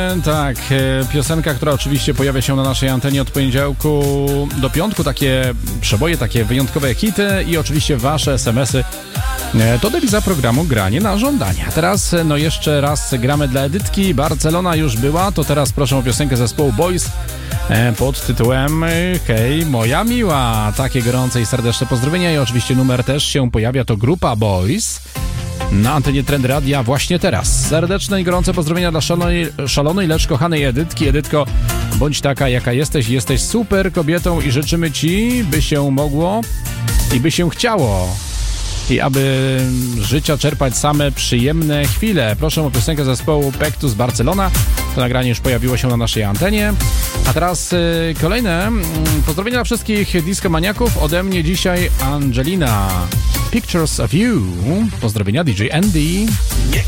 Tak, piosenka, która oczywiście pojawia się na naszej antenie od poniedziałku do piątku, takie przeboje, takie wyjątkowe hity i oczywiście wasze SMS-y. To dewiza programu Granie na żądanie. A teraz, no jeszcze raz gramy dla Edytki. Barcelona już była, to teraz proszę o piosenkę zespołu Boys pod tytułem Hej, moja miła. Takie gorące i serdeczne pozdrowienia i oczywiście numer też się pojawia, to grupa Boys na antenie Trend Radia właśnie teraz. Serdeczne i gorące pozdrowienia dla szalonej, lecz kochanej Edytki. Edytko, bądź taka, jaka jesteś. Jesteś super kobietą i życzymy ci, by się mogło i by się chciało. I aby życia czerpać same przyjemne chwile. Proszę o piosenkę zespołu Pectus Barcelona. To nagranie już pojawiło się na naszej antenie. A teraz kolejne pozdrowienia dla wszystkich diskomaniaków. Ode mnie dzisiaj Angelina. Pictures of You. Pozdrowienia DJ Andy. Niech